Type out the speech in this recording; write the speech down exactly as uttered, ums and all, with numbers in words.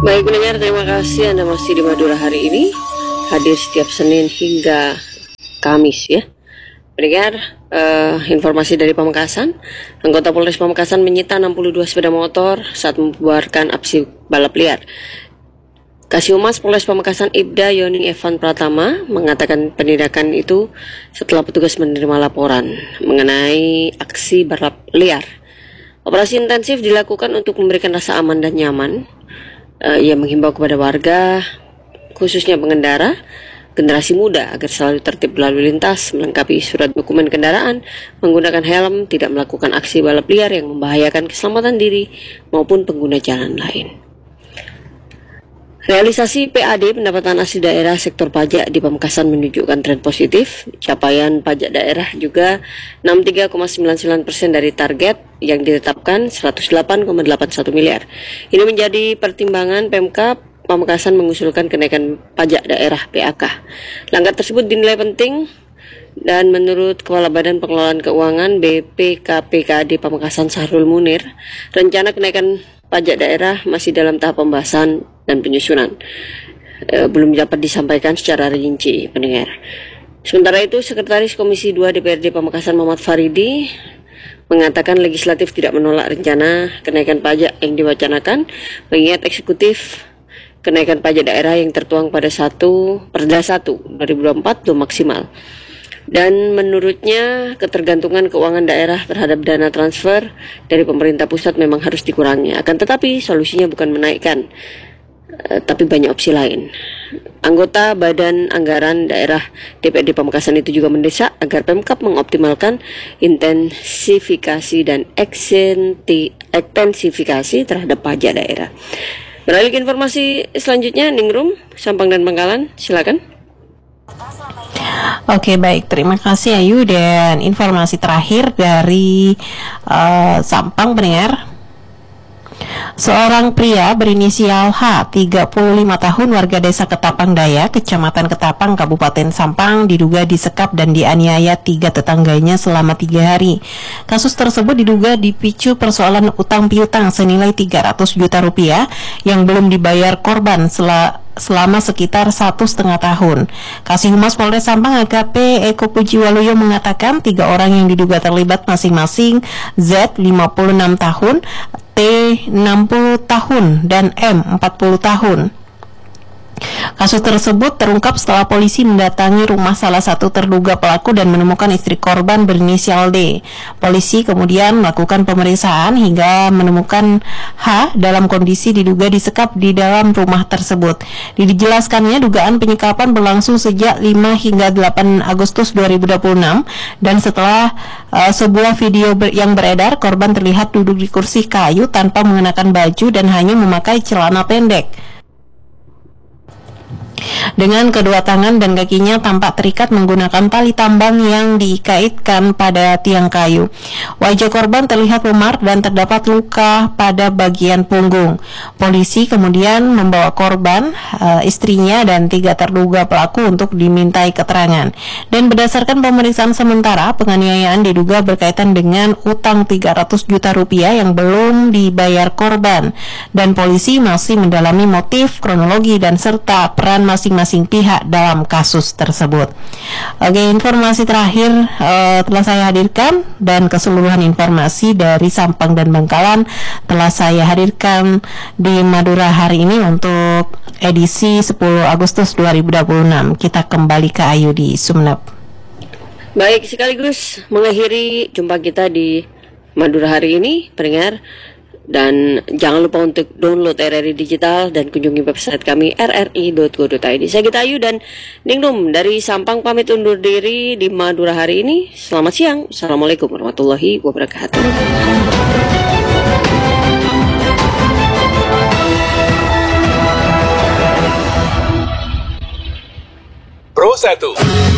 Baik pendengar, terima kasih Anda masih di Madura hari ini, hadir setiap Senin hingga Kamis ya. Pendengar, uh, informasi dari Pamekasan, anggota Polres Pamekasan menyita enam puluh dua sepeda motor saat membubarkan aksi balap liar. Kasihumas Polres Pamekasan Ibda Yoni Evan Pratama mengatakan penindakan itu setelah petugas menerima laporan mengenai aksi balap liar. Operasi intensif dilakukan untuk memberikan rasa aman dan nyaman. Uh, ia menghimbau kepada warga, khususnya pengendara, generasi muda agar selalu tertib berlalu lintas, melengkapi surat dokumen kendaraan, menggunakan helm, tidak melakukan aksi balap liar yang membahayakan keselamatan diri maupun pengguna jalan lain. Realisasi P A D pendapatan asli daerah sektor pajak di Pamekasan menunjukkan tren positif. Capaian pajak daerah juga enam puluh tiga koma sembilan sembilan persen dari target yang ditetapkan seratus delapan koma delapan satu miliar. Ini menjadi pertimbangan Pemkab Pamekasan mengusulkan kenaikan pajak daerah P A K. Langkah tersebut dinilai penting dan menurut Kepala Badan Pengelolaan Keuangan B P K P K D Pamekasan Sahrul Munir, rencana kenaikan pajak daerah masih dalam tahap pembahasan dan penyusunan, e, belum dapat disampaikan secara rinci, pendengar. Sementara itu, Sekretaris Komisi dua D P R D Pamekasan Muhammad Faridi mengatakan legislatif tidak menolak rencana kenaikan pajak yang diwacanakan, mengingat eksekutif kenaikan pajak daerah yang tertuang pada satu Perda satu dua ribu dua puluh empat belum maksimal. Dan menurutnya ketergantungan keuangan daerah terhadap dana transfer dari pemerintah pusat memang harus dikurangi. Akan tetapi solusinya bukan menaikkan, uh, tapi banyak opsi lain. Anggota Badan Anggaran Daerah D P R D Pamekasan itu juga mendesak agar Pemkab mengoptimalkan intensifikasi dan ekstensifikasi terhadap pajak daerah. Beralih ke informasi selanjutnya, Ningrum, Sampang dan Bangkalan, silakan. Oke, baik, terima kasih Ayu. Dan informasi terakhir dari uh, Sampang, pendengar. Seorang pria berinisial H, tiga puluh lima tahun, warga desa Ketapang Daya, Kecamatan Ketapang, Kabupaten Sampang, diduga disekap dan dianiaya tiga tetangganya selama tiga hari. Kasus tersebut diduga dipicu persoalan utang piutang senilai tiga ratus juta rupiah yang belum dibayar korban sel selama sekitar satu setengah tahun. Kasihumas Polres Sampang A K P Eko Pujiwaluyo mengatakan tiga orang yang diduga terlibat masing-masing Z lima puluh enam tahun, T enam puluh tahun, dan M empat puluh tahun. Kasus tersebut terungkap setelah polisi mendatangi rumah salah satu terduga pelaku dan menemukan istri korban berinisial D. Polisi kemudian melakukan pemeriksaan hingga menemukan H dalam kondisi diduga disekap di dalam rumah tersebut. Dijelaskannya dugaan penyekapan berlangsung sejak lima hingga delapan Agustus dua ribu dua puluh enam, dan setelah uh, sebuah video ber yang beredar, korban terlihat duduk di kursi kayu tanpa mengenakan baju dan hanya memakai celana pendek. Dengan kedua tangan dan kakinya tampak terikat menggunakan tali tambang yang dikaitkan pada tiang kayu. Wajah korban terlihat memar dan terdapat luka pada bagian punggung. Polisi kemudian membawa korban, e, istrinya, dan tiga terduga pelaku untuk dimintai keterangan. Dan berdasarkan pemeriksaan sementara, penganiayaan diduga berkaitan dengan utang tiga ratus juta rupiah yang belum dibayar korban. Dan polisi masih mendalami motif, kronologi, dan serta peran masing-masing pihak dalam kasus tersebut. Oke, informasi terakhir uh, telah saya hadirkan, dan keseluruhan informasi dari Sampang dan Bangkalan telah saya hadirkan di Madura hari ini untuk edisi sepuluh Agustus dua ribu dua puluh enam. Kita kembali ke Ayu di Sumeneb. Baik, sekaligus mengakhiri jumpa kita di Madura hari ini, pendengar. Dan jangan lupa untuk download R R I Digital dan kunjungi website kami r r i dot go dot i d. Saya Gita Ayu dan Ningrum dari Sampang pamit undur diri di Madura hari ini. Selamat siang. Assalamualaikum warahmatullahi wabarakatuh. Pro satu